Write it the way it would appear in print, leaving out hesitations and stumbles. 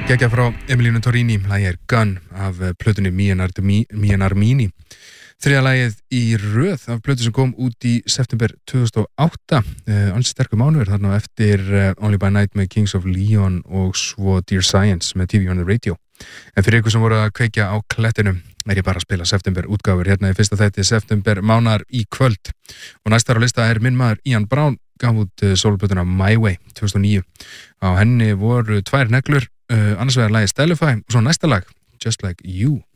Gekkja frá Emilino Torrini, lagið Gun af plötunni Mian Armini. Þriðja lagið í röð af plötu sem kom út í september 2008. Ansi sterkur mánuður þarna eftir Only by Night með Kings of Leon og svo Dear Science með TV on the Radio. En fyrir ykkur sem voru að kveikja á klettinum ég bara að spila september útgáfur hérna í fyrsta þætti september mánar í kvöld. Og næstar á lista minn maður Ian Brown gaf út soloplötuna My Way 2009. Á henni voru tvær neglur, annars vegar lagið Stylify og svo næsta lag Just Like You.